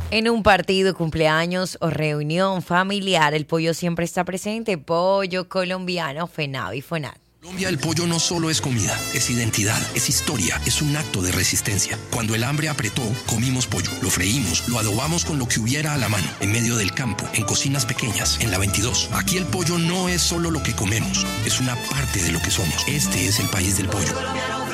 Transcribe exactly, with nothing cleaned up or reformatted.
En un partido, cumpleaños o reunión familiar, el pollo siempre está presente. Pollo colombiano, FENAVI y FONAT. Colombia, el pollo no solo es comida, es identidad, es historia, es un acto de resistencia. Cuando el hambre apretó, comimos pollo, lo freímos, lo adobamos con lo que hubiera a la mano, en medio del campo, en cocinas pequeñas, en la veintidós. Aquí el pollo no es solo lo que comemos, es una parte de lo que somos. Este es el país del pollo.